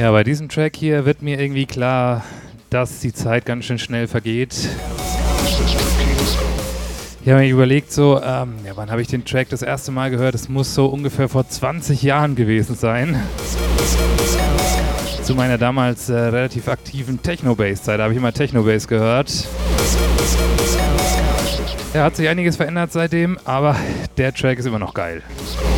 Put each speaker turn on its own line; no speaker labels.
Ja, bei diesem Track hier wird mir irgendwie klar, dass die Zeit ganz schön schnell vergeht. Ich habe mir überlegt, so, ja, wann habe ich den Track das erste Mal gehört? Es muss so ungefähr vor 20 Jahren gewesen sein. Zu meiner damals relativ aktiven Techno-Bass-Zeit habe ich immer Techno-Bass gehört. Ja, hat sich einiges verändert seitdem, aber der Track ist immer noch geil.